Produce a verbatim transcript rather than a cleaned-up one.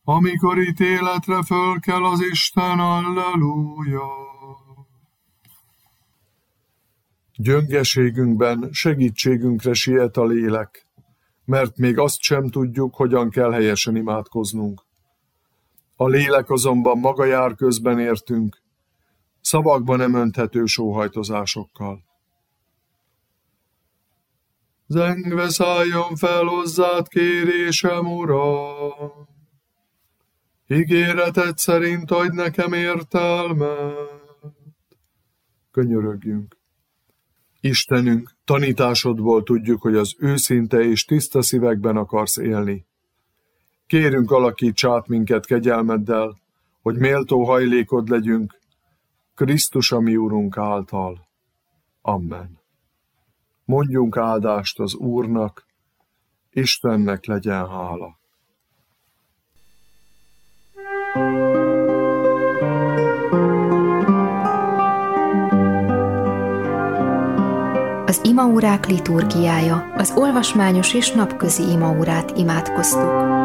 amikor ítéletre fölkel az Isten, alleluja. Gyöngeségünkben segítségünkre siet a lélek, mert még azt sem tudjuk, hogyan kell helyesen imádkoznunk. A lélek azonban maga jár közben értünk, szavakba nem önthető sóhajtozásokkal. Zengve szálljon fel hozzád kérésem, Uram! Ígéreted szerint adj nekem értelmet. Könyörögjünk. Istenünk, tanításodból tudjuk, hogy az őszinte és tiszta szívekben akarsz élni. Kérünk, alakíts át minket kegyelmeddel, hogy méltó hajlékod legyünk, Krisztus a mi Urunk által. Amen. Mondjunk áldást az Úrnak, Istennek legyen hála. Az imaórák liturgiája, az olvasmányos és napközi imaórát imádkoztuk.